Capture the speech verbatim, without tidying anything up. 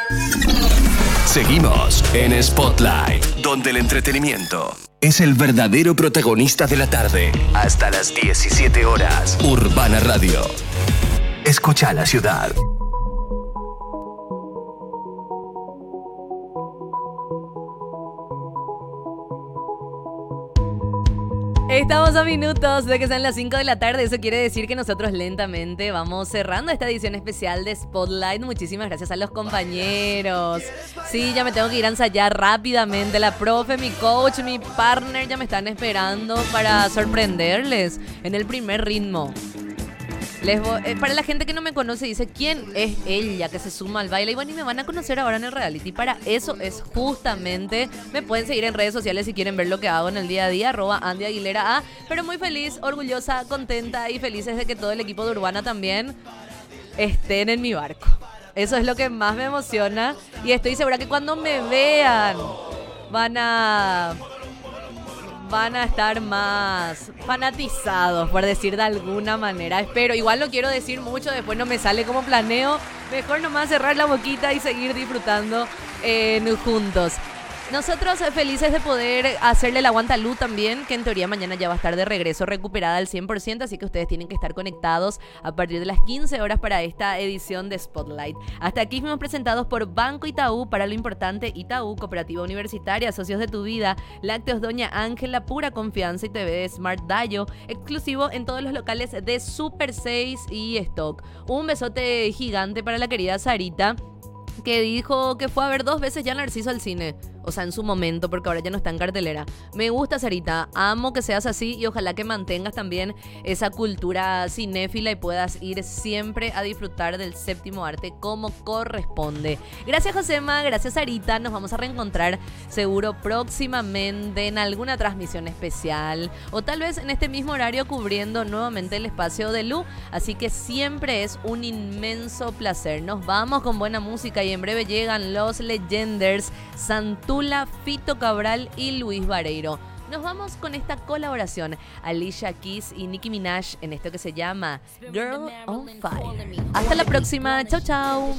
Seguimos en Spotlight, donde el entretenimiento es el verdadero protagonista de la tarde. Hasta las diecisiete horas. Urbana Radio. Escucha la ciudad. Estamos a minutos de que sean las cinco de la tarde. Eso quiere decir que nosotros lentamente vamos cerrando esta edición especial de Spotlight. Muchísimas gracias a los compañeros. Sí, ya me tengo que ir a ensayar rápidamente. La profe, mi coach, mi partner ya me están esperando para sorprenderles en el primer ritmo. Les voy, eh, para la gente que no me conoce, dice ¿quién es ella que se suma al baile? Y bueno, y me van a conocer ahora en el reality. Para eso es justamente, me pueden seguir en redes sociales si quieren ver lo que hago en el día a día, arroba Andy Aguilera A. Pero muy feliz, orgullosa, contenta y felices de que todo el equipo de Urbana también estén en mi barco. Eso es lo que más me emociona y estoy segura que cuando me vean van a... van a estar más fanatizados, por decir de alguna manera. Espero, igual no quiero decir mucho, después no me sale como planeo. Mejor nomás cerrar la boquita y seguir disfrutando eh, juntos. Nosotros felices de poder hacerle el aguanta a Lu también, que en teoría mañana ya va a estar de regreso recuperada al cien por ciento, así que ustedes tienen que estar conectados a partir de las quince horas para esta edición de Spotlight. Hasta aquí fuimos presentados por Banco Itaú, para lo importante Itaú, Cooperativa Universitaria, Socios de tu Vida, Lácteos Doña Ángela, Pura Confianza y T V Smart Dayo, exclusivo en todos los locales de Super seis y Stock. Un besote gigante para la querida Sarita, que dijo que fue a ver dos veces ya Narciso al cine. O sea, en su momento, porque ahora ya no está en cartelera. Me gusta, Sarita, amo que seas así y ojalá que mantengas también esa cultura cinéfila y puedas ir siempre a disfrutar del séptimo arte como corresponde. Gracias, Josema, gracias, Sarita. Nos vamos a reencontrar seguro próximamente en alguna transmisión especial o tal vez en este mismo horario cubriendo nuevamente el espacio de Lu. Así que siempre es un inmenso placer. Nos vamos con buena música y en breve llegan los Legenders, Santula, Fito Cabral y Luis Vareiro. Nos vamos con esta colaboración, Alicia Keys y Nicki Minaj, en esto que se llama Girl on Fire. Hasta la próxima, chau chau.